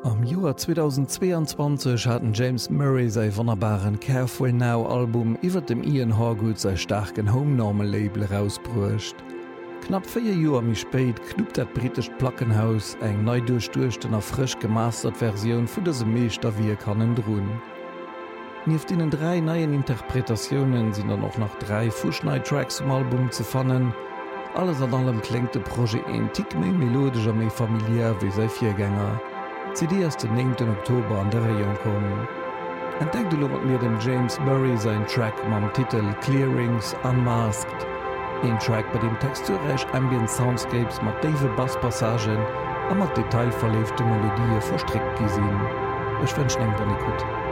Am Joar 2022 hatten James Murray sei wunderbaren Careful Now Album iwwer dem Ian Hargood sei starken Home-Normal-Label rausbrucht. Knapp 4 Joer mi spéit knupt dat britisch Plackenhaus eng neu durchsturchten a frisch gemastert Version vu dese Meeser wie kannen droen. Nieft innen 3 neien Interpretationen sind noch nach 3 Fuschnei-Tracks zum Album zu fannen. Alles an allem klingt de Projekt en Tick méi melodischer méi familiär wie sei Viergänger. CD ist den 9. Oktober an der Region kommen. Entdeckt du mit mir dem James Murray sein Track mam Titel Clearings Unmasked. Ein Track bei dem texturreich Ambient Soundscapes mat tiefe Basspassagen a mat detailverlebte Melodie verstrickt gesehen. Ich wünsche Ihnen eine gute.